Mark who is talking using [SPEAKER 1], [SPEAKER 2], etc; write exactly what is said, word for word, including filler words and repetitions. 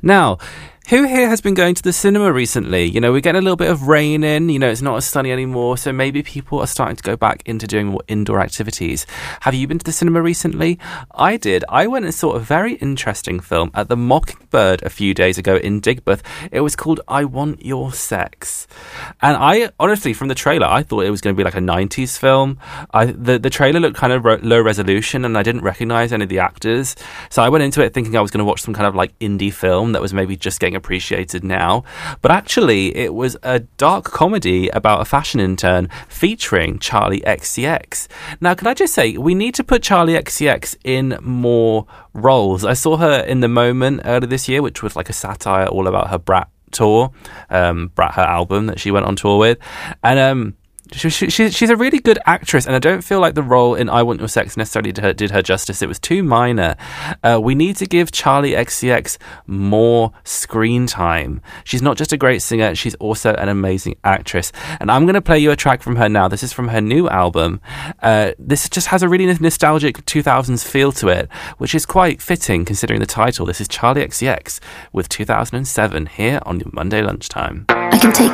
[SPEAKER 1] Now, who here has been going to the cinema recently? You know, we're getting a little bit of rain in, you know, it's not as sunny anymore, so maybe people are starting to go back into doing more indoor activities. Have you been to the cinema recently? I did. I went and saw a very interesting film at the Mockingbird a few days ago in Digbeth. It was called I Want Your Sex. And I, honestly, from the trailer, I thought it was going to be like a nineties film. I, the, the trailer looked kind of ro- low resolution, and I didn't recognise any of the actors. So I went into it thinking I was going to watch some kind of like indie film that was maybe just getting appreciated now, but actually it was a dark comedy about a fashion intern featuring Charli X C X. Now, can I just say, we need to put Charli X C X in more roles. I saw her in The Moment earlier this year, which was like a satire all about her Brat tour, um, Brat, her album that she went on tour with, and um She, she, she's a really good actress, and I don't feel like the role in I Want Your Sex necessarily did her, did her justice. It was too minor. Uh, we need to give Charli X C X more screen time. She's not just a great singer, she's also an amazing actress. And I'm going to play you a track from her now. This is from her new album. Uh, this just has a really nostalgic two thousands feel to it, which is quite fitting considering the title. This is Charli X C X with two thousand seven here on your Monday lunchtime.
[SPEAKER 2] I can take